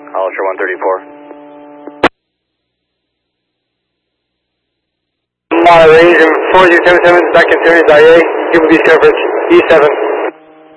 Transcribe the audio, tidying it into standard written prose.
Hollister 134. Range and 4077 back in series IA, give me coverage, E7.